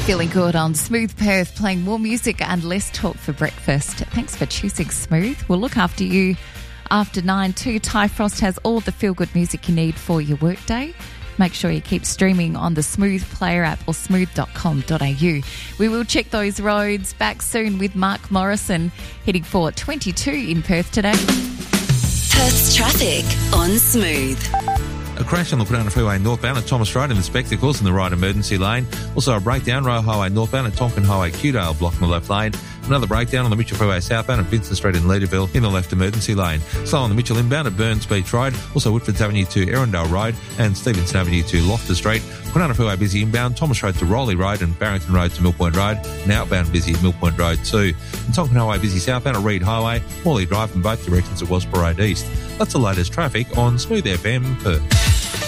Feeling good on Smooth Perth, playing more music and less talk for breakfast. Thanks for choosing Smooth. We'll look after you after 9 too. Ty Frost has all the feel-good music you need for your workday. Make sure you keep streaming on the Smooth Player app or smooth.com.au. We will check those roads. Back soon with Mark Morrison, heading for 22 in Perth today. Perth's traffic on Smooth. A crash on the Putana Freeway northbound at Thomas Road in the Spectacles in the right emergency lane. Also a breakdown Royal Highway northbound at Tonkin Highway Cudale blocking the left lane. Another breakdown on the Mitchell Freeway southbound at Vincent Street in Leederville in the left emergency lane. Slow on the Mitchell inbound at Burns Beach Road. Also Whitfords Avenue to Erindale Road and Stevenson Avenue to Loftus Street. Putana Freeway busy inbound, Thomas Road to Rowley Road and Barrington Road to Mill Point Road. And outbound busy at Mill Point Road too. And Tonkin Highway busy southbound at Reed Highway. Morley Drive from both directions at Wellsborough Road East. That's the latest traffic on Smooth FM Perth.